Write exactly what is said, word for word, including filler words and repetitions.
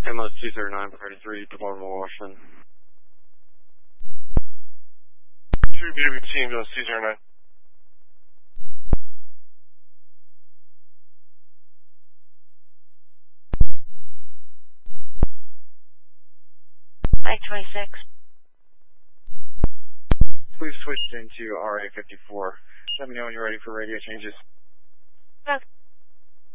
M O two zero nine thirty-three, Baltimore, Washington. two B W T, ambulance two zero nine. Mike twenty-six. Please switch into R A fifty-four. Let me know when you're ready for radio changes. Okay.